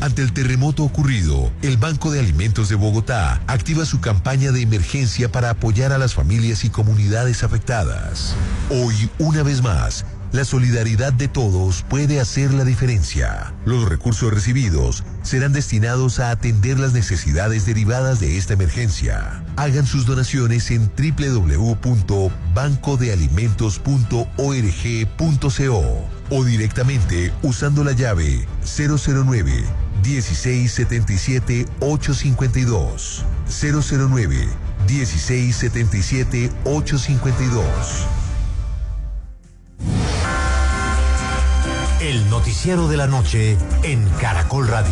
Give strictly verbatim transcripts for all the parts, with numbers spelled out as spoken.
Ante el terremoto ocurrido, el Banco de Alimentos de Bogotá activa su campaña de emergencia para apoyar a las familias y comunidades afectadas. Hoy, una vez más, la solidaridad de todos puede hacer la diferencia. Los recursos recibidos serán destinados a atender las necesidades derivadas de esta emergencia. Hagan sus donaciones en doble u doble u doble u punto banco de alimentos punto org punto co o directamente usando la llave cero cero nueve, dieciséis setenta y siete, ochocientos cincuenta y dos. cero cero nueve, dieciséis setenta y siete, ochocientos cincuenta y dos. El noticiero de la noche en Caracol Radio.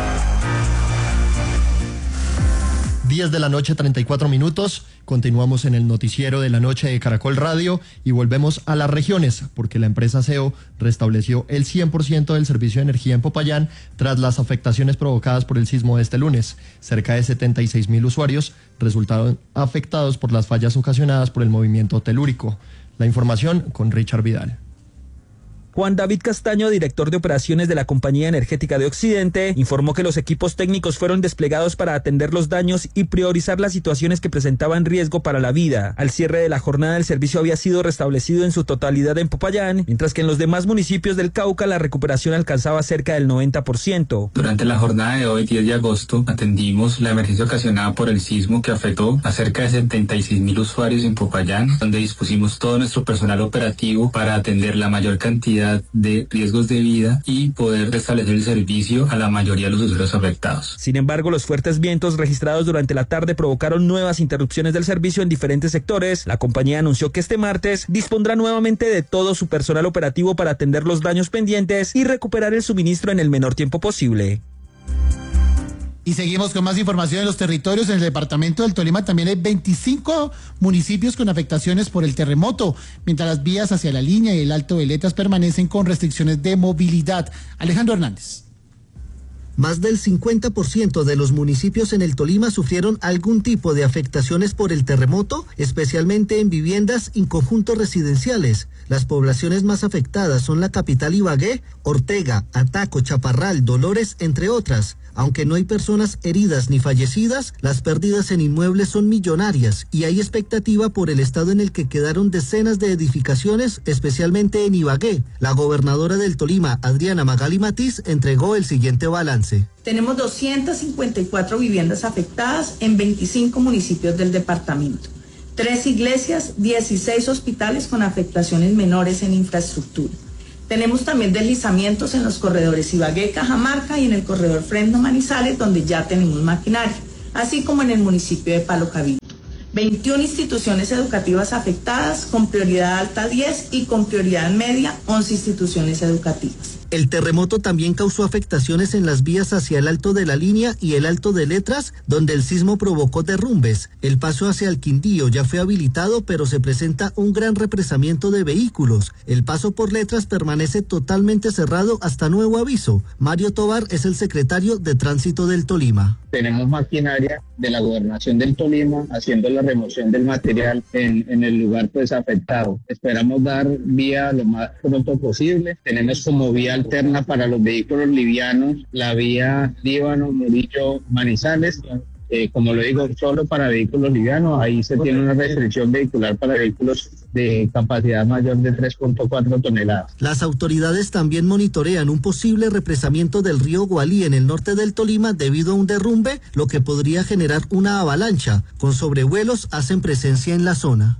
diez de la noche, treinta y cuatro minutos. Continuamos en el noticiero de la noche de Caracol Radio y volvemos a las regiones, porque la empresa C E O restableció el cien por ciento del servicio de energía en Popayán tras las afectaciones provocadas por el sismo de este lunes. Cerca de setenta y seis mil usuarios resultaron afectados por las fallas ocasionadas por el movimiento telúrico. La información con Richard Vidal. Juan David Castaño, director de operaciones de la Compañía Energética de Occidente, informó que los equipos técnicos fueron desplegados para atender los daños y priorizar las situaciones que presentaban riesgo para la vida. Al cierre de la jornada, el servicio había sido restablecido en su totalidad en Popayán, mientras que en los demás municipios del Cauca la recuperación alcanzaba cerca del noventa por ciento. Durante la jornada de hoy, diez de agosto, atendimos la emergencia ocasionada por el sismo que afectó a cerca de setenta y seis mil usuarios en Popayán, donde dispusimos todo nuestro personal operativo para atender la mayor cantidad de riesgos de vida y poder restablecer el servicio a la mayoría de los usuarios afectados. Sin embargo, los fuertes vientos registrados durante la tarde provocaron nuevas interrupciones del servicio en diferentes sectores. La compañía anunció que este martes dispondrá nuevamente de todo su personal operativo para atender los daños pendientes y recuperar el suministro en el menor tiempo posible. Y seguimos con más información en los territorios. En el departamento del Tolima también hay veinticinco municipios con afectaciones por el terremoto, mientras las vías hacia la línea y el Alto de Letras permanecen con restricciones de movilidad. Alejandro Hernández. Más del cincuenta por ciento de los municipios en el Tolima sufrieron algún tipo de afectaciones por el terremoto, especialmente en viviendas y conjuntos residenciales. Las poblaciones más afectadas son la capital Ibagué, Ortega, Ataco, Chaparral, Dolores, entre otras. Aunque no hay personas heridas ni fallecidas, las pérdidas en inmuebles son millonarias y hay expectativa por el estado en el que quedaron decenas de edificaciones, especialmente en Ibagué. La gobernadora del Tolima, Adriana Magali Matiz, entregó el siguiente balance. Tenemos doscientas cincuenta y cuatro viviendas afectadas en veinticinco municipios del departamento, tres iglesias, dieciséis hospitales con afectaciones menores en infraestructura. Tenemos también deslizamientos en los corredores Ibagué, Cajamarca y en el corredor Fresno Manizales, donde ya tenemos maquinaria, así como en el municipio de Palo Cabello. veintiuna instituciones educativas afectadas, con prioridad alta diez y con prioridad media once instituciones educativas. El terremoto también causó afectaciones en las vías hacia el Alto de la Línea y el Alto de Letras, donde el sismo provocó derrumbes. El paso hacia el Quindío ya fue habilitado, pero se presenta un gran represamiento de vehículos. El paso por Letras permanece totalmente cerrado hasta nuevo aviso. Mario Tobar es el secretario de Tránsito del Tolima. Tenemos maquinaria de la Gobernación del Tolima haciendo la remoción del material en, en el lugar pues afectado. Esperamos dar vía lo más pronto posible. Tenemos como vía alterna para los vehículos livianos la vía Líbano, Murillo, Manizales. Eh, como lo digo, solo para vehículos livianos. Ahí se tiene una restricción vehicular para vehículos de capacidad mayor de tres punto cuatro toneladas. Las autoridades también monitorean un posible represamiento del río Gualí en el norte del Tolima debido a un derrumbe, lo que podría generar una avalancha. Con sobrevuelos hacen presencia en la zona.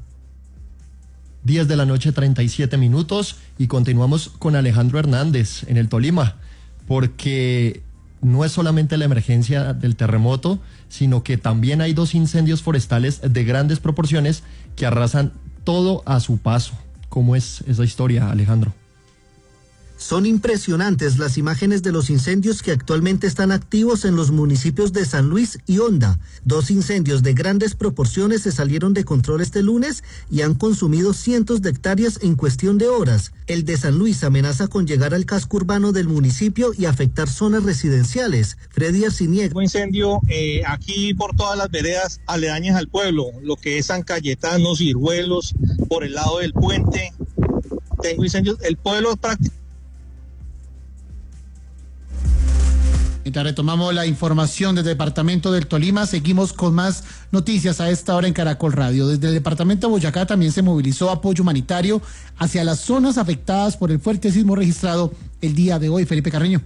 diez de la noche, treinta y siete minutos, y continuamos con Alejandro Hernández en el Tolima, porque no es solamente la emergencia del terremoto, sino que también hay dos incendios forestales de grandes proporciones que arrasan todo a su paso. ¿Cómo es esa historia, Alejandro? Son impresionantes las imágenes de los incendios que actualmente están activos en los municipios de San Luis y Honda. Dos incendios de grandes proporciones se salieron de control este lunes y han consumido cientos de hectáreas en cuestión de horas. El de San Luis amenaza con llegar al casco urbano del municipio y afectar zonas residenciales. Freddy Arciniega. Un incendio eh, aquí por todas las veredas aledañas al pueblo, lo que es San Cayetano, Ciruelos, por el lado del puente. Tengo incendios, el pueblo prácticamente. Mientras retomamos la información del departamento del Tolima, seguimos con más noticias a esta hora en Caracol Radio. Desde el departamento de Boyacá también se movilizó apoyo humanitario hacia las zonas afectadas por el fuerte sismo registrado el día de hoy. Felipe Carreño.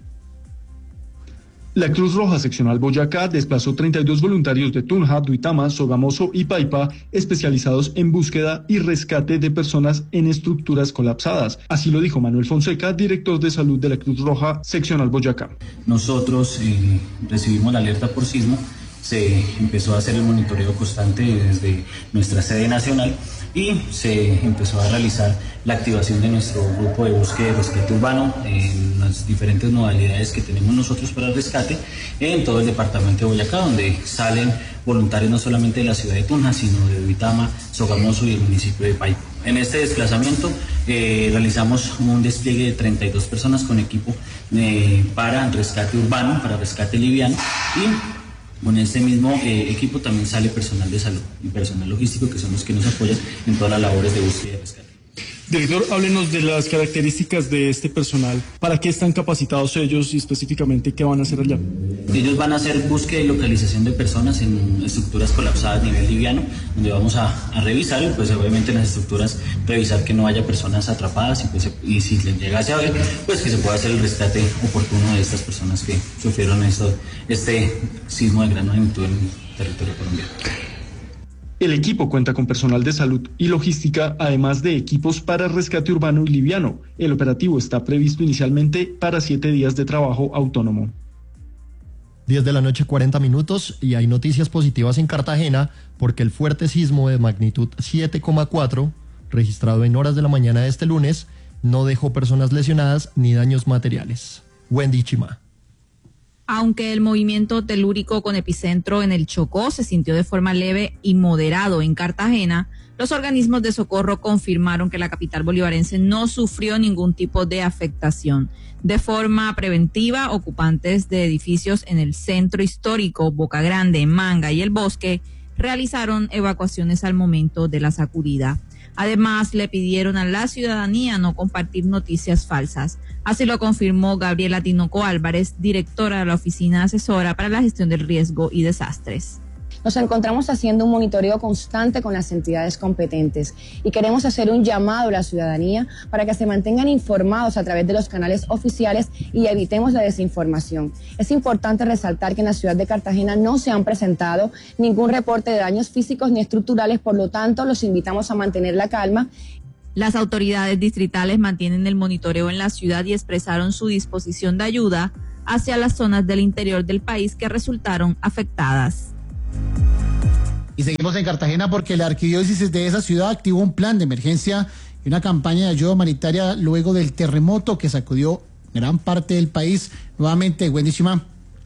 La Cruz Roja Seccional Boyacá desplazó treinta y dos voluntarios de Tunja, Duitama, Sogamoso y Paipa, especializados en búsqueda y rescate de personas en estructuras colapsadas. Así lo dijo Manuel Fonseca, director de salud de la Cruz Roja Seccional Boyacá. Nosotros eh, recibimos la alerta por sismo, se empezó a hacer el monitoreo constante desde nuestra sede nacional y se empezó a realizar la activación de nuestro grupo de búsqueda y rescate urbano en las diferentes modalidades que tenemos nosotros para el rescate en todo el departamento de Boyacá, donde salen voluntarios no solamente de la ciudad de Tunja, sino de Duitama, Sogamoso y el municipio de Paipa. En este desplazamiento eh, realizamos un despliegue de treinta y dos personas con equipo eh, para rescate urbano, para rescate liviano, y con este mismo eh, equipo también sale personal de salud y personal logístico, que son los que nos apoyan en todas las labores de búsqueda y rescate. Director, háblenos de las características de este personal. ¿Para qué están capacitados ellos y específicamente qué van a hacer allá? Ellos van a hacer búsqueda y localización de personas en estructuras colapsadas a nivel liviano, donde vamos a, a revisar y pues obviamente en las estructuras revisar que no haya personas atrapadas y, pues, y si les llegase a ver, pues que se pueda hacer el rescate oportuno de estas personas que sufrieron esto, este sismo de gran magnitud en el territorio colombiano. El equipo cuenta con personal de salud y logística, además de equipos para rescate urbano y liviano. El operativo está previsto inicialmente para siete días de trabajo autónomo. diez de la noche, cuarenta minutos, y hay noticias positivas en Cartagena porque el fuerte sismo de magnitud siete coma cuatro, registrado en horas de la mañana de este lunes, no dejó personas lesionadas ni daños materiales. Wendy Chima. Aunque el movimiento telúrico con epicentro en el Chocó se sintió de forma leve y moderado en Cartagena, los organismos de socorro confirmaron que la capital bolivarense no sufrió ningún tipo de afectación. De forma preventiva, ocupantes de edificios en el centro histórico, Boca Grande, Manga y El Bosque realizaron evacuaciones al momento de la sacudida. Además, le pidieron a la ciudadanía no compartir noticias falsas. Así lo confirmó Gabriela Tinoco Álvarez, directora de la Oficina Asesora para la Gestión del Riesgo y Desastres. Nos encontramos haciendo un monitoreo constante con las entidades competentes y queremos hacer un llamado a la ciudadanía para que se mantengan informados a través de los canales oficiales y evitemos la desinformación. Es importante resaltar que en la ciudad de Cartagena no se han presentado ningún reporte de daños físicos ni estructurales, por lo tanto los invitamos a mantener la calma. Las autoridades distritales mantienen el monitoreo en la ciudad y expresaron su disposición de ayuda hacia las zonas del interior del país que resultaron afectadas. Y seguimos en Cartagena porque la arquidiócesis de esa ciudad activó un plan de emergencia y una campaña de ayuda humanitaria luego del terremoto que sacudió gran parte del país. Nuevamente, Wendy Chimán.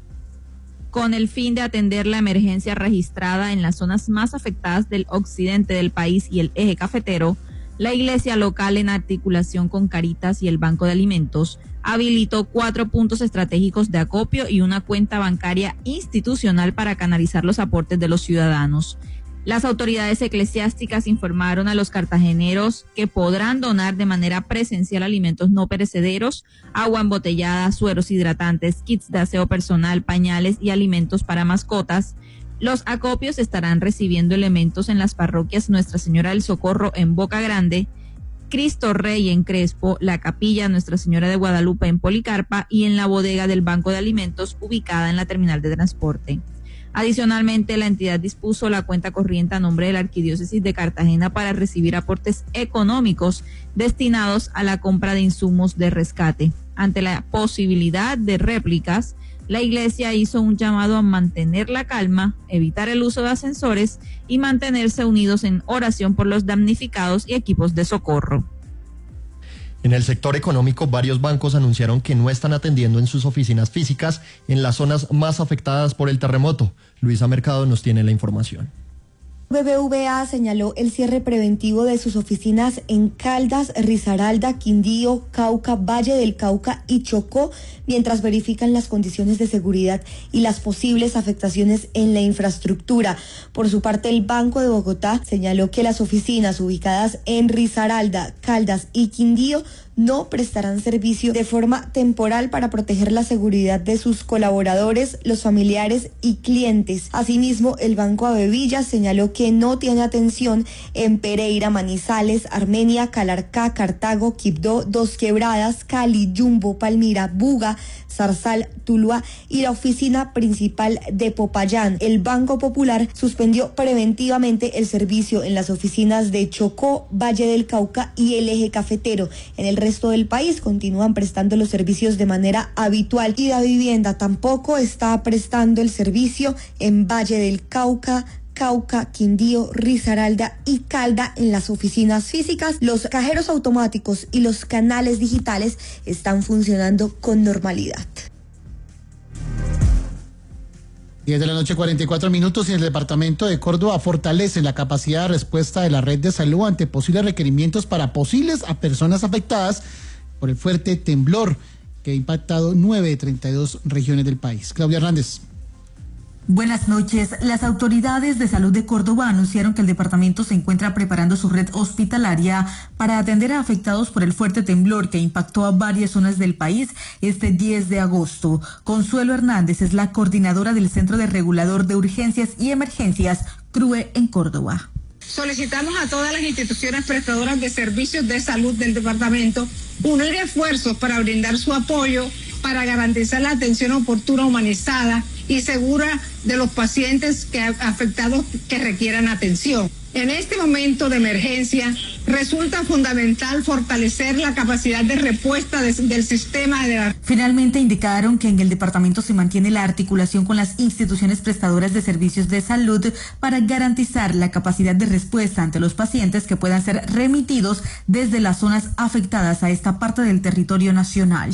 Con el fin de atender la emergencia registrada en las zonas más afectadas del occidente del país y el eje cafetero, la iglesia local, en articulación con Caritas y el Banco de Alimentos, habilitó cuatro puntos estratégicos de acopio y una cuenta bancaria institucional para canalizar los aportes de los ciudadanos. Las autoridades eclesiásticas informaron a los cartageneros que podrán donar de manera presencial alimentos no perecederos, agua embotellada, sueros hidratantes, kits de aseo personal, pañales y alimentos para mascotas. Los acopios estarán recibiendo elementos en las parroquias Nuestra Señora del Socorro en Boca Grande, Cristo Rey en Crespo, la Capilla Nuestra Señora de Guadalupe en Policarpa y en la bodega del Banco de Alimentos ubicada en la terminal de transporte. Adicionalmente, la entidad dispuso la cuenta corriente a nombre de la Arquidiócesis de Cartagena para recibir aportes económicos destinados a la compra de insumos de rescate. Ante la posibilidad de réplicas, la iglesia hizo un llamado a mantener la calma, evitar el uso de ascensores y mantenerse unidos en oración por los damnificados y equipos de socorro. En el sector económico, varios bancos anunciaron que no están atendiendo en sus oficinas físicas en las zonas más afectadas por el terremoto. Luisa Mercado nos tiene la información. B B V A señaló el cierre preventivo de sus oficinas en Caldas, Risaralda, Quindío, Cauca, Valle del Cauca y Chocó, mientras verifican las condiciones de seguridad y las posibles afectaciones en la infraestructura. Por su parte, el Banco de Bogotá señaló que las oficinas ubicadas en Risaralda, Caldas y Quindío no prestarán servicio de forma temporal para proteger la seguridad de sus colaboradores, los familiares y clientes. Asimismo, el Banco Avevilla señaló que no tiene atención en Pereira, Manizales, Armenia, Calarcá, Cartago, Quibdó, Dos Quebradas, Cali, Yumbo, Palmira, Buga, Zarzal, Tuluá y la oficina principal de Popayán. El Banco Popular suspendió preventivamente el servicio en las oficinas de Chocó, Valle del Cauca y el Eje Cafetero. En el resto del país continúan prestando los servicios de manera habitual y la vivienda tampoco está prestando el servicio en Valle del Cauca, Cauca, Quindío, Risaralda y Calda. En las oficinas físicas, los cajeros automáticos y los canales digitales están funcionando con normalidad. diez de la noche, cuarenta y cuatro minutos, y el departamento de Córdoba fortalece la capacidad de respuesta de la red de salud ante posibles requerimientos para posibles a personas afectadas por el fuerte temblor que ha impactado nueve de treinta y dos regiones del país. Claudia Hernández. Buenas noches. Las autoridades de salud de Córdoba anunciaron que el departamento se encuentra preparando su red hospitalaria para atender a afectados por el fuerte temblor que impactó a varias zonas del país este diez de agosto. Consuelo Hernández es la coordinadora del Centro de Regulador de Urgencias y Emergencias, CRUE, en Córdoba. Solicitamos a todas las instituciones prestadoras de servicios de salud del departamento unir esfuerzos para brindar su apoyo para garantizar la atención oportuna, humanizada y segura de los pacientes que, afectados que requieran atención. En este momento de emergencia resulta fundamental fortalecer la capacidad de respuesta de, del sistema de la... Finalmente indicaron que en el departamento se mantiene la articulación con las instituciones prestadoras de servicios de salud para garantizar la capacidad de respuesta ante los pacientes que puedan ser remitidos desde las zonas afectadas a esta parte del territorio nacional.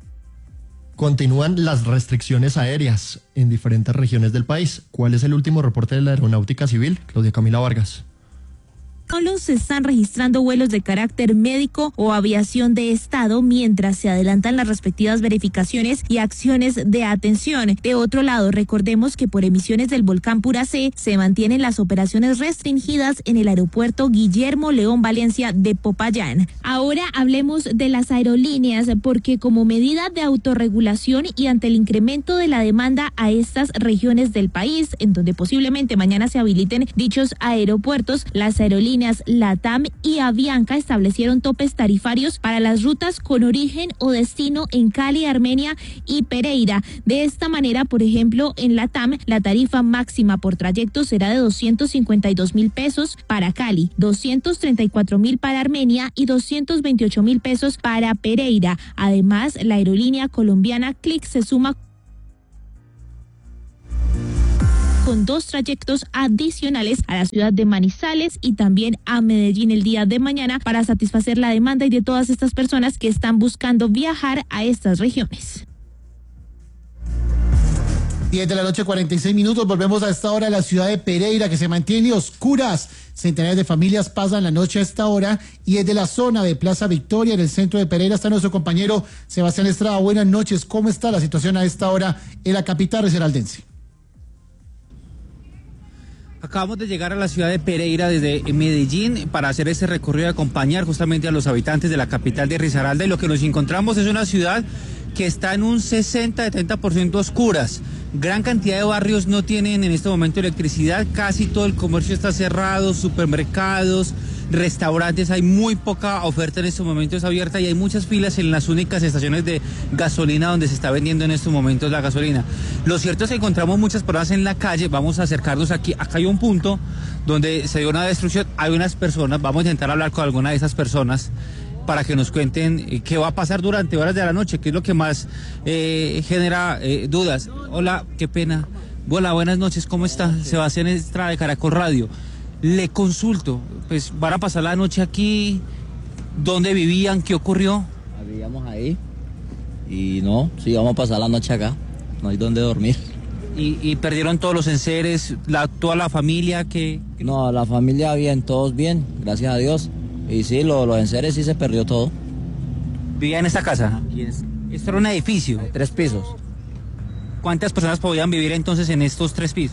Continúan las restricciones aéreas en diferentes regiones del país. ¿Cuál es el último reporte de la Aeronáutica Civil? Claudia Camila Vargas. Solo se están registrando vuelos de carácter médico o aviación de Estado mientras se adelantan las respectivas verificaciones y acciones de atención. De otro lado, recordemos que por emisiones del volcán Puracé se mantienen las operaciones restringidas en el aeropuerto Guillermo León Valencia de Popayán. Ahora hablemos de las aerolíneas, porque como medida de autorregulación y ante el incremento de la demanda a estas regiones del país, en donde posiblemente mañana se habiliten dichos aeropuertos, las aerolíneas LATAM y Avianca establecieron topes tarifarios para las rutas con origen o destino en Cali, Armenia y Pereira. De esta manera, por ejemplo, en LATAM, la tarifa máxima por trayecto será de doscientos cincuenta y dos mil pesos para Cali, doscientos treinta y cuatro mil para Armenia y doscientos veintiocho mil pesos para Pereira. Además, la aerolínea colombiana Click se suma con dos trayectos adicionales a la ciudad de Manizales y también a Medellín el día de mañana para satisfacer la demanda y de todas estas personas que están buscando viajar a estas regiones. diez de la noche, cuarenta y seis minutos. Volvemos a esta hora a la ciudad de Pereira, que se mantiene oscuras. Centenares de familias pasan la noche a esta hora y es de la zona de Plaza Victoria, en el centro de Pereira, está nuestro compañero Sebastián Estrada. Buenas noches. ¿Cómo está la situación a esta hora en la capital risaraldense? Acabamos de llegar a la ciudad de Pereira desde Medellín para hacer ese recorrido y acompañar justamente a los habitantes de la capital de Risaralda, y lo que nos encontramos es una ciudad que está en un sesenta a setenta por ciento oscuras. Gran cantidad de barrios no tienen en este momento electricidad, casi todo el comercio está cerrado, supermercados, restaurantes, hay muy poca oferta en estos momentos abierta y hay muchas filas en las únicas estaciones de gasolina donde se está vendiendo en estos momentos la gasolina. Lo cierto es que encontramos muchas personas en la calle, vamos a acercarnos aquí, acá hay un punto donde se dio una destrucción, hay unas personas, vamos a intentar hablar con alguna de esas personas para que nos cuenten qué va a pasar durante horas de la noche, qué es lo que más eh, genera eh, dudas. Hola, qué pena. Hola, buenas noches, ¿cómo está? Sebastián Estrada de Caracol Radio. Le consulto, pues van a pasar la noche aquí, ¿dónde vivían? ¿Qué ocurrió? Vivíamos ahí y no, sí, vamos a pasar la noche acá, no hay dónde dormir. ¿Y, y perdieron todos los enseres, la, toda la familia? que No, la familia bien, todos bien, gracias a Dios. Y sí, lo, los enseres sí se perdió todo. ¿Vivía en esta casa? Es? Esto era un edificio. Tres pisos. ¿Cuántas personas podían vivir entonces en estos tres pisos?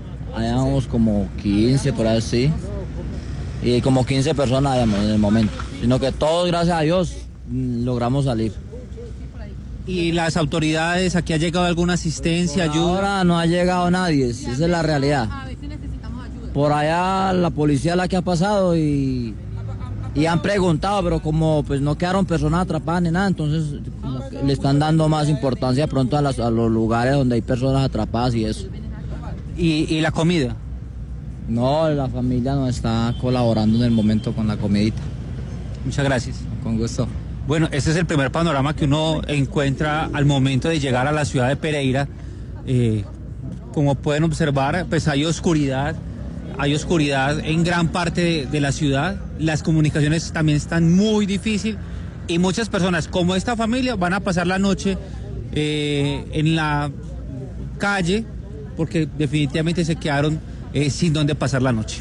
Habíamos como quince por así. Y como quince personas habíamos en el momento. sino que todos, gracias a Dios, logramos salir. ¿Y las autoridades, aquí ha llegado alguna asistencia, Por ayuda? Ahora no ha llegado nadie, esa es la realidad. Por allá la policía la que ha pasado y, y han preguntado, pero como pues no quedaron personas atrapadas ni nada, entonces como que le están dando más importancia pronto a, las, a los lugares donde hay personas atrapadas y eso. ¿Y, y la comida? No, la familia no está colaborando en el momento con la comidita. Muchas gracias. Con gusto. Bueno, este es el primer panorama que uno encuentra al momento de llegar a la ciudad de Pereira. Eh, como pueden observar, pues hay oscuridad, hay oscuridad en gran parte de, de la ciudad. Las comunicaciones también están muy difíciles y muchas personas, como esta familia, van a pasar la noche eh, en la calle porque definitivamente se quedaron eh, sin dónde pasar la noche.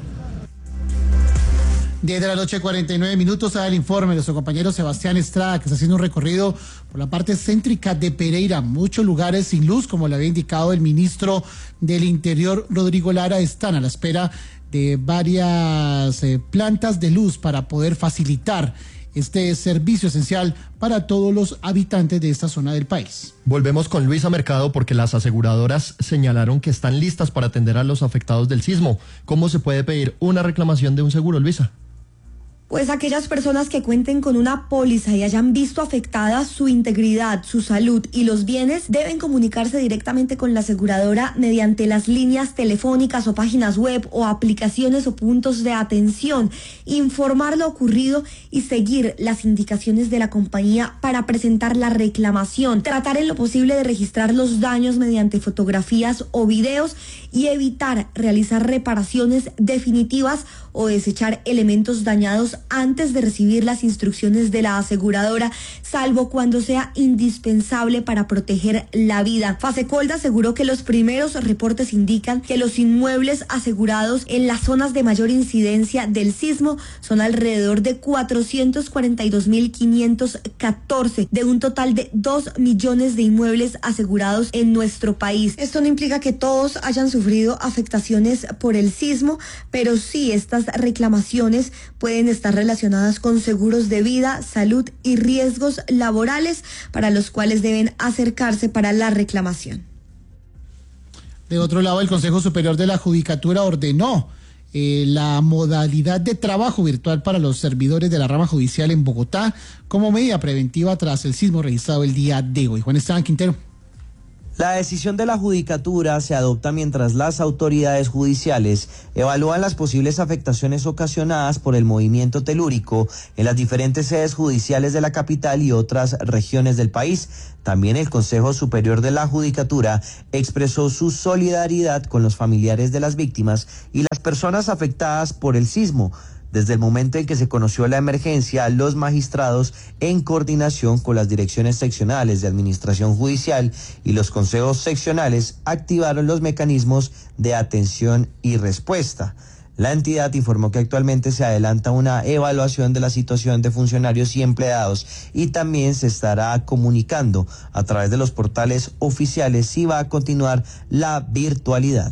diez de la noche, cuarenta y nueve minutos, a el informe de nuestro compañero Sebastián Estrada, que está haciendo un recorrido por la parte céntrica de Pereira. Muchos lugares sin luz, como le había indicado el ministro del Interior, Rodrigo Lara, están a la espera de varias eh, plantas de luz para poder facilitar este servicio esencial para todos los habitantes de esta zona del país. Volvemos con Luisa Mercado porque las aseguradoras señalaron que están listas para atender a los afectados del sismo. ¿Cómo se puede pedir una reclamación de un seguro, Luisa? Pues aquellas personas que cuenten con una póliza y hayan visto afectada su integridad, su salud y los bienes deben comunicarse directamente con la aseguradora mediante las líneas telefónicas o páginas web o aplicaciones o puntos de atención, informar lo ocurrido y seguir las indicaciones de la compañía para presentar la reclamación, tratar en lo posible de registrar los daños mediante fotografías o videos y evitar realizar reparaciones definitivas o desechar elementos dañados antes de recibir las instrucciones de la aseguradora, salvo cuando sea indispensable para proteger la vida. Fasecolda aseguró que los primeros reportes indican que los inmuebles asegurados en las zonas de mayor incidencia del sismo son alrededor de cuatrocientos cuarenta y dos mil quinientos catorce, de un total de dos millones de inmuebles asegurados en nuestro país. Esto no implica que todos hayan sufrido afectaciones por el sismo, pero sí estas reclamaciones pueden estar relacionadas con seguros de vida, salud y riesgos laborales para los cuales deben acercarse para la reclamación. De otro lado, el Consejo Superior de la Judicatura ordenó eh, la modalidad de trabajo virtual para los servidores de la rama judicial en Bogotá como medida preventiva tras el sismo registrado el día de hoy. Juan Esteban Quintero. La decisión de la Judicatura se adopta mientras las autoridades judiciales evalúan las posibles afectaciones ocasionadas por el movimiento telúrico en las diferentes sedes judiciales de la capital y otras regiones del país. También el Consejo Superior de la Judicatura expresó su solidaridad con los familiares de las víctimas y las personas afectadas por el sismo. Desde el momento en que se conoció la emergencia, los magistrados, en coordinación con las direcciones seccionales de administración judicial y los consejos seccionales, activaron los mecanismos de atención y respuesta. La entidad informó que actualmente se adelanta una evaluación de la situación de funcionarios y empleados y también se estará comunicando a través de los portales oficiales si va a continuar la virtualidad.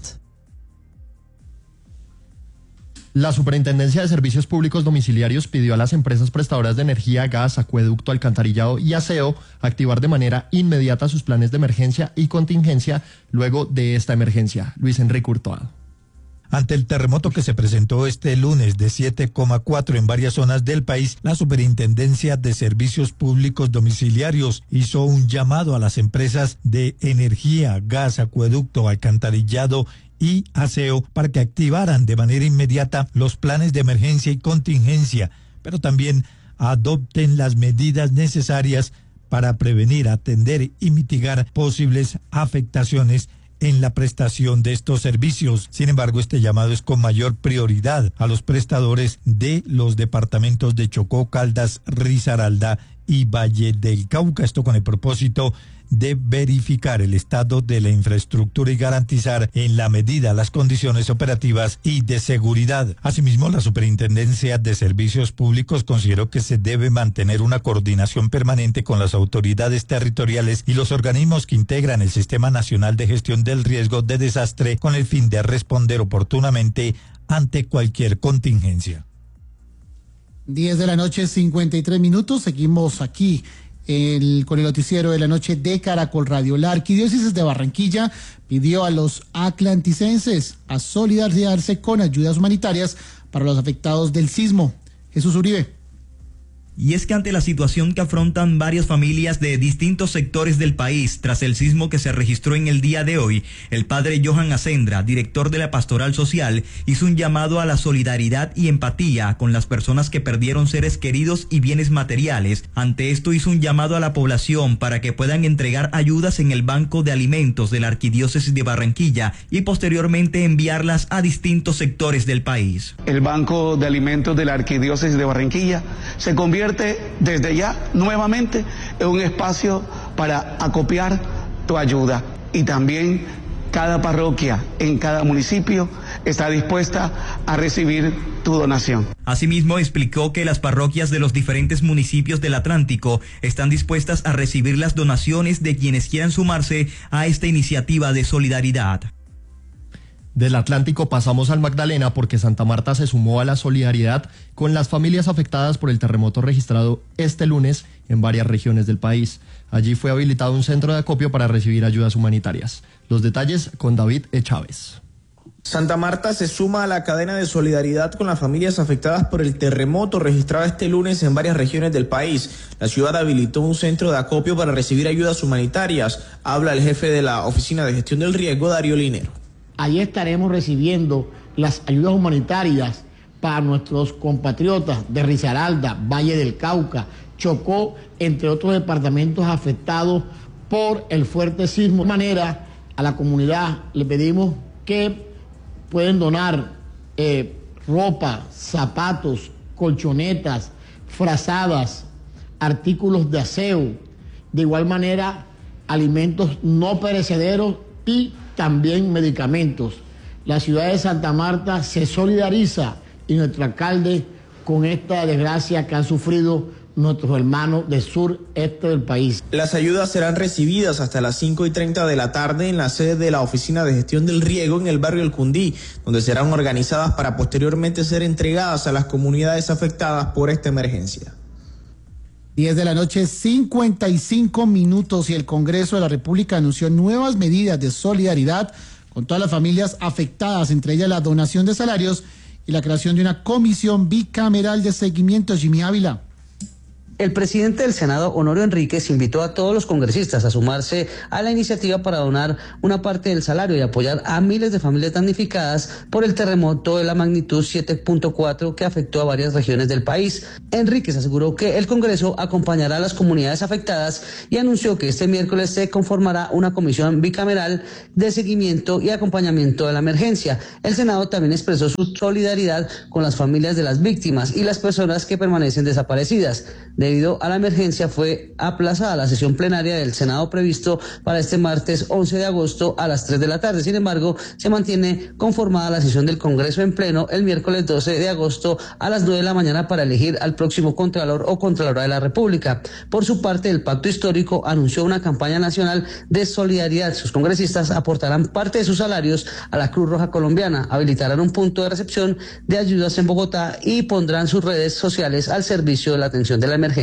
La Superintendencia de Servicios Públicos Domiciliarios pidió a las empresas prestadoras de energía, gas, acueducto, alcantarillado y aseo activar de manera inmediata sus planes de emergencia y contingencia luego de esta emergencia. Luis Enrique Hurtado. Ante el terremoto que se presentó este lunes de siete coma cuatro en varias zonas del país, la Superintendencia de Servicios Públicos Domiciliarios hizo un llamado a las empresas de energía, gas, acueducto, alcantarillado y aseo para que activaran de manera inmediata los planes de emergencia y contingencia, pero también adopten las medidas necesarias para prevenir, atender y mitigar posibles afectaciones en la prestación de estos servicios. Sin embargo, este llamado es con mayor prioridad a los prestadores de los departamentos de Chocó, Caldas, Risaralda y Valle del Cauca. Esto con el propósito de verificar el estado de la infraestructura y garantizar en la medida las condiciones operativas y de seguridad. Asimismo, la Superintendencia de Servicios Públicos consideró que se debe mantener una coordinación permanente con las autoridades territoriales y los organismos que integran el Sistema Nacional de Gestión del Riesgo de Desastre con el fin de responder oportunamente ante cualquier contingencia. diez de la noche, cincuenta y tres minutos. Seguimos aquí el, con el noticiero de la noche de Caracol Radio. La Arquidiócesis de Barranquilla pidió a los atlanticenses a solidarizarse con ayudas humanitarias para los afectados del sismo. Jesús Uribe. Y es que ante la situación que afrontan varias familias de distintos sectores del país tras el sismo que se registró en el día de hoy, el padre Johan Acendra, director de la Pastoral Social, hizo un llamado a la solidaridad y empatía con las personas que perdieron seres queridos y bienes materiales. Ante esto hizo un llamado a la población para que puedan entregar ayudas en el Banco de Alimentos de la Arquidiócesis de Barranquilla y posteriormente enviarlas a distintos sectores del país. El Banco de Alimentos de la Arquidiócesis de Barranquilla se convierte desde ya nuevamente en un espacio para acopiar tu ayuda, y también cada parroquia en cada municipio está dispuesta a recibir tu donación. Asimismo, explicó que las parroquias de los diferentes municipios del Atlántico están dispuestas a recibir las donaciones de quienes quieran sumarse a esta iniciativa de solidaridad. Del Atlántico pasamos al Magdalena porque Santa Marta se sumó a la solidaridad con las familias afectadas por el terremoto registrado este lunes en varias regiones del país. Allí fue habilitado un centro de acopio para recibir ayudas humanitarias. Los detalles con David E. Chávez. Santa Marta se suma a la cadena de solidaridad con las familias afectadas por el terremoto registrado este lunes en varias regiones del país. La ciudad habilitó un centro de acopio para recibir ayudas humanitarias. Habla el jefe de la Oficina de Gestión del Riesgo, Darío Linero. Allí estaremos recibiendo las ayudas humanitarias para nuestros compatriotas de Risaralda, Valle del Cauca, Chocó, entre otros departamentos afectados por el fuerte sismo. De manera, a la comunidad le pedimos que pueden donar eh, ropa, zapatos, colchonetas, frazadas, artículos de aseo, de igual manera alimentos no perecederos y también medicamentos. La ciudad de Santa Marta se solidariza y nuestro alcalde con esta desgracia que han sufrido nuestros hermanos del sur-este del país. Las ayudas serán recibidas hasta las cinco y treinta de la tarde en la sede de la Oficina de Gestión del Riego en el barrio El Cundí, donde serán organizadas para posteriormente ser entregadas a las comunidades afectadas por esta emergencia. diez de la noche, cincuenta y cinco minutos, y el Congreso de la República anunció nuevas medidas de solidaridad con todas las familias afectadas, entre ellas la donación de salarios y la creación de una comisión bicameral de seguimiento. Jimmy Ávila. El presidente del Senado, Honorio Enríquez, invitó a todos los congresistas a sumarse a la iniciativa para donar una parte del salario y apoyar a miles de familias damnificadas por el terremoto de la magnitud siete punto cuatro que afectó a varias regiones del país. Enríquez aseguró que el Congreso acompañará a las comunidades afectadas y anunció que este miércoles se conformará una comisión bicameral de seguimiento y acompañamiento de la emergencia. El Senado también expresó su solidaridad con las familias de las víctimas y las personas que permanecen desaparecidas. Debido a la emergencia, fue aplazada la sesión plenaria del Senado previsto para este martes once de agosto a las tres de la tarde. Sin embargo, se mantiene conformada la sesión del Congreso en pleno el miércoles doce de agosto a las nueve de la mañana para elegir al próximo Contralor o Contralora de la República. Por su parte, el Pacto Histórico anunció una campaña nacional de solidaridad. Sus congresistas aportarán parte de sus salarios a la Cruz Roja Colombiana, habilitarán un punto de recepción de ayudas en Bogotá y pondrán sus redes sociales al servicio de la atención de la emergencia.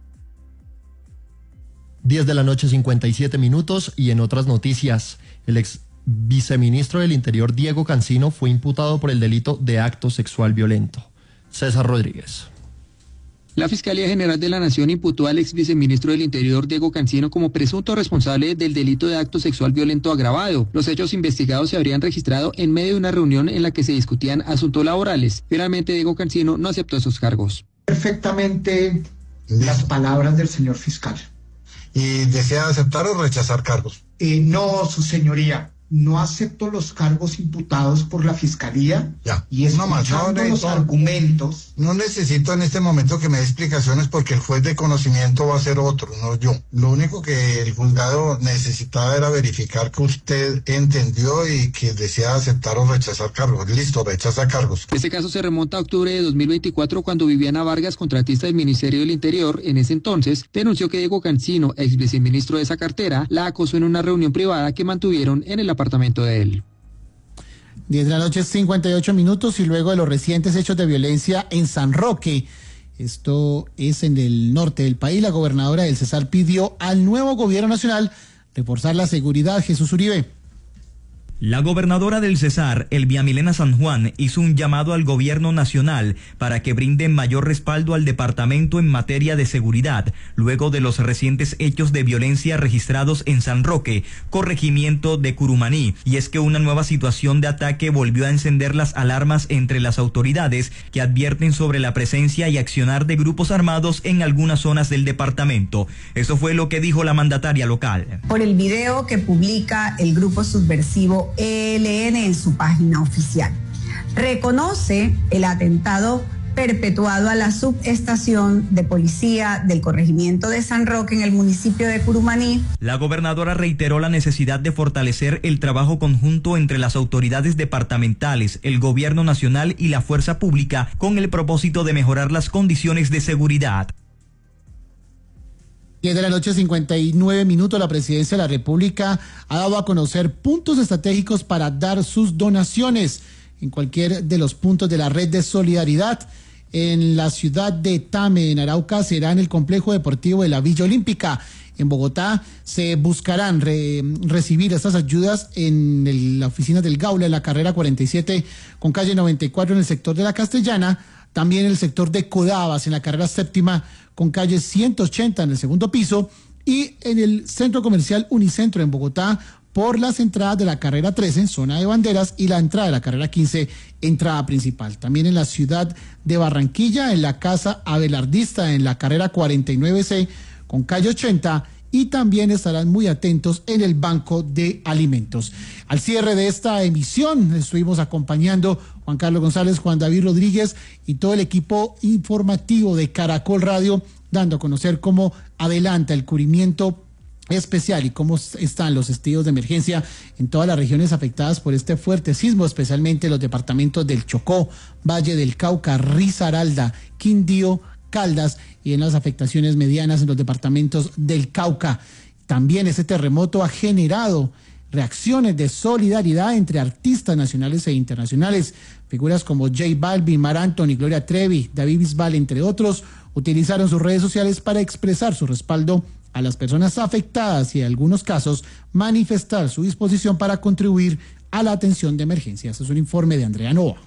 diez de la noche, cincuenta y siete minutos, y en otras noticias, el ex viceministro del Interior, Diego Cancino, fue imputado por el delito de acto sexual violento. César Rodríguez. La Fiscalía General de la Nación imputó al ex viceministro del Interior, Diego Cancino, como presunto responsable del delito de acto sexual violento agravado. Los hechos investigados se habrían registrado en medio de una reunión en la que se discutían asuntos laborales. Finalmente, Diego Cancino no aceptó esos cargos. Perfectamente las palabras del señor fiscal. ¿Y desea aceptar o rechazar cargos? Eh, no, su señoría, no acepto los cargos imputados por la fiscalía. Ya. Y escuchando no, no, los no, argumentos. No necesito en este momento que me dé explicaciones porque el juez de conocimiento va a ser otro, no yo. Lo único que el juzgado necesitaba era verificar que usted entendió y que desea aceptar o rechazar cargos. Listo, rechaza cargos. Este caso se remonta a octubre de dos mil veinticuatro, cuando Viviana Vargas, contratista del Ministerio del Interior, en ese entonces, denunció que Diego Cancino, ex viceministro de esa cartera, la acosó en una reunión privada que mantuvieron en el apartamento de él. diez de la noche, cincuenta y ocho minutos, y luego de los recientes hechos de violencia en San Roque, Esto es en el norte del país. La gobernadora del Cesar pidió al nuevo gobierno nacional reforzar la seguridad. Jesús Uribe. La gobernadora del Cesar, Elvia Milena San Juan, hizo un llamado al gobierno nacional para que brinde mayor respaldo al departamento en materia de seguridad, luego de los recientes hechos de violencia registrados en San Roque, corregimiento de Curumaní. Y es que una nueva situación de ataque volvió a encender las alarmas entre las autoridades, que advierten sobre la presencia y accionar de grupos armados en algunas zonas del departamento. Eso fue lo que dijo la mandataria local. Por el video que publica el grupo subversivo E L N en su página oficial. Reconoce el atentado perpetuado a la subestación de policía del corregimiento de San Roque en el municipio de Curumaní. La gobernadora reiteró la necesidad de fortalecer el trabajo conjunto entre las autoridades departamentales, el gobierno nacional y la fuerza pública con el propósito de mejorar las condiciones de seguridad. diez de la noche, cincuenta y nueve minutos, la Presidencia de la República ha dado a conocer puntos estratégicos para dar sus donaciones en cualquier de los puntos de la red de solidaridad. En la ciudad de Tame, en Arauca, será en el complejo deportivo de la Villa Olímpica. En Bogotá se buscarán re, recibir estas ayudas en el, la oficina del Gaula, en la carrera cuarenta y siete con calle noventa y cuatro en el sector de la Castellana. También en el sector de Codabas, en la carrera séptima con calle ciento ochenta en el segundo piso, y en el centro comercial Unicentro en Bogotá por las entradas de la carrera trece en zona de banderas y la entrada de la carrera quince, entrada principal. También en la ciudad de Barranquilla, en la casa Abelardista en la carrera cuarenta y nueve C con calle ochenta, y también estarán muy atentos en el Banco de Alimentos. Al cierre de esta emisión estuvimos acompañando Juan Carlos González, Juan David Rodríguez y todo el equipo informativo de Caracol Radio, dando a conocer cómo adelanta el cubrimiento especial y cómo están los estados de emergencia en todas las regiones afectadas por este fuerte sismo, especialmente los departamentos del Chocó, Valle del Cauca, Risaralda, Quindío, Caldas, y en las afectaciones medianas en los departamentos del Cauca. También ese terremoto ha generado reacciones de solidaridad entre artistas nacionales e internacionales. Figuras como J Balvin, Mar Anthony, Gloria Trevi, David Bisbal, entre otros, utilizaron sus redes sociales para expresar su respaldo a las personas afectadas y, en algunos casos, manifestar su disposición para contribuir a la atención de emergencia. Este es un informe de Andrea Nova.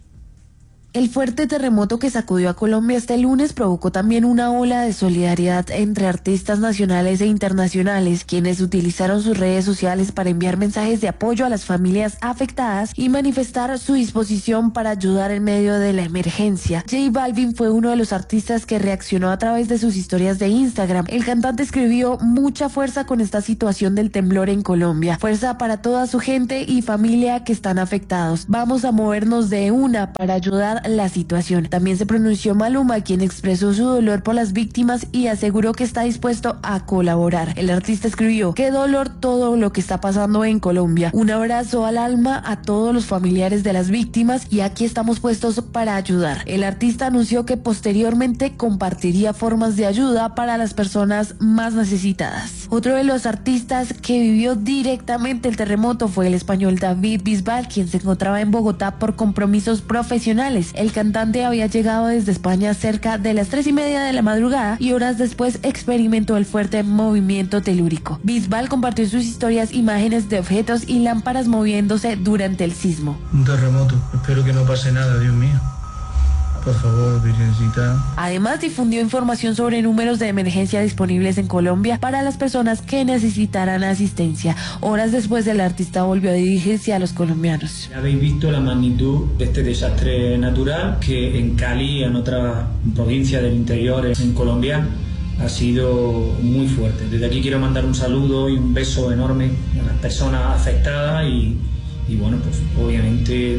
El fuerte terremoto que sacudió a Colombia este lunes provocó también una ola de solidaridad entre artistas nacionales e internacionales, quienes utilizaron sus redes sociales para enviar mensajes de apoyo a las familias afectadas y manifestar su disposición para ayudar en medio de la emergencia. J Balvin fue uno de los artistas que reaccionó a través de sus historias de Instagram. El cantante escribió: mucha fuerza con esta situación del temblor en Colombia, fuerza para toda su gente y familia que están afectados. Vamos a movernos de una para ayudar la situación. También se pronunció Maluma, quien expresó su dolor por las víctimas y aseguró que está dispuesto a colaborar. El artista escribió: qué dolor todo lo que está pasando en Colombia. Un abrazo al alma a todos los familiares de las víctimas y aquí estamos puestos para ayudar. El artista anunció que posteriormente compartiría formas de ayuda para las personas más necesitadas. Otro de los artistas que vivió directamente el terremoto fue el español David Bisbal, quien se encontraba en Bogotá por compromisos profesionales. El cantante había llegado desde España cerca de las tres y media de la madrugada y horas después experimentó el fuerte movimiento telúrico. Bisbal compartió sus historias, imágenes de objetos y lámparas moviéndose durante el sismo. Un terremoto, espero que no pase nada, Dios mío. Por favor, Virgencita. Además, difundió información sobre números de emergencia disponibles en Colombia para las personas que necesitaran asistencia. Horas después, el artista volvió a dirigirse a los colombianos. Habéis visto la magnitud de este desastre natural que en Cali y en otras provincias del interior en Colombia ha sido muy fuerte. Desde aquí quiero mandar un saludo y un beso enorme a las personas afectadas y, y bueno, pues obviamente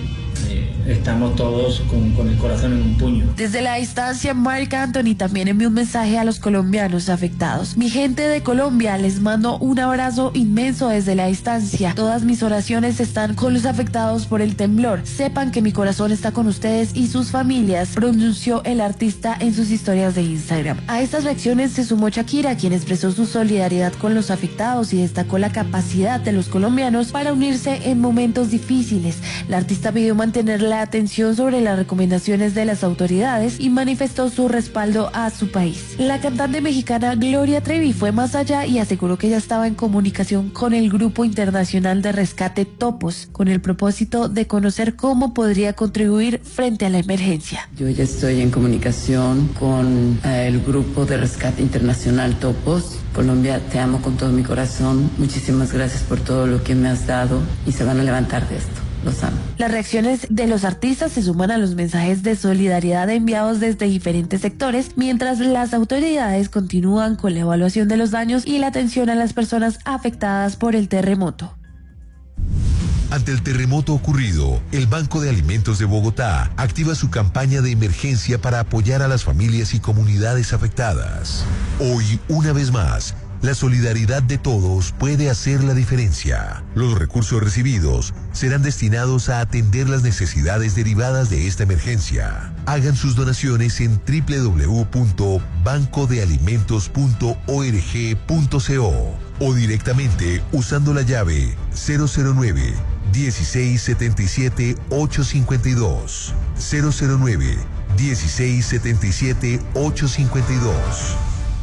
estamos todos con, con el corazón en un puño. Desde la distancia, Marc Anthony también envió un mensaje a los colombianos afectados. Mi gente de Colombia, les mando un abrazo inmenso desde la distancia. Todas mis oraciones están con los afectados por el temblor. Sepan que mi corazón está con ustedes y sus familias, pronunció el artista en sus historias de Instagram. A estas reacciones se sumó Shakira, quien expresó su solidaridad con los afectados y destacó la capacidad de los colombianos para unirse en momentos difíciles. La artista pidió mantener la la atención sobre las recomendaciones de las autoridades y manifestó su respaldo a su país. La cantante mexicana Gloria Trevi fue más allá y aseguró que ya estaba en comunicación con el Grupo Internacional de Rescate Topos, con el propósito de conocer cómo podría contribuir frente a la emergencia. Yo ya estoy en comunicación con eh, el Grupo de Rescate Internacional Topos. Colombia, te amo con todo mi corazón. Muchísimas gracias por todo lo que me has dado y se van a levantar de esto. Los amo. Las reacciones de los artistas se suman a los mensajes de solidaridad enviados desde diferentes sectores, mientras las autoridades continúan con la evaluación de los daños y la atención a las personas afectadas por el terremoto. Ante el terremoto ocurrido, el Banco de Alimentos de Bogotá activa su campaña de emergencia para apoyar a las familias y comunidades afectadas. Hoy, una vez más, la solidaridad de todos puede hacer la diferencia. Los recursos recibidos serán destinados a atender las necesidades derivadas de esta emergencia. Hagan sus donaciones en doble u doble u doble u punto banco de alimentos punto org punto co o directamente usando la llave cero cero nueve, dieciséis setenta y siete, ochocientos cincuenta y dos. cero cero nueve, dieciséis setenta y siete, ochocientos cincuenta y dos.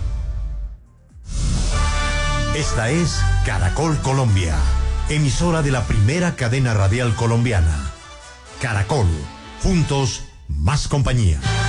Esta es Caracol Colombia, emisora de la primera cadena radial colombiana. Caracol, juntos, más compañía.